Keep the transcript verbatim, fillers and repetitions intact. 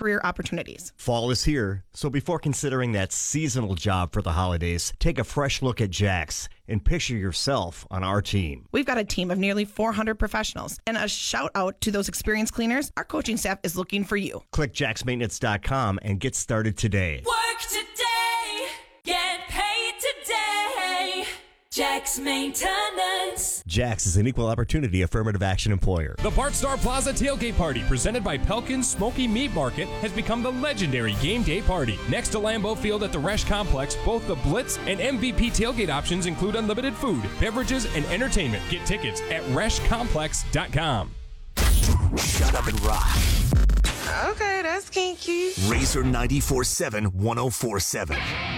career opportunities. Fall is here, so before considering that seasonal job for the holidays, take a fresh look at Jax and picture yourself on our team. We've got a team of nearly four hundred professionals, and a shout out to those experienced cleaners. Our coaching staff is looking for you. Click jax maintenance dot com and get started today. Work today, get paid today. Jax Maintenance. Jax is an equal opportunity affirmative action employer. The Bart Star Plaza Tailgate Party, presented by Pelkin's Smoky Meat Market, has become the legendary game day party. Next to Lambeau Field at the Resch Complex, both the Blitz and M V P tailgate options include unlimited food, beverages, and entertainment. Get tickets at resch complex dot com. Shut up and rock. Okay, that's kinky. Razor ninety-four seven, one oh four seven.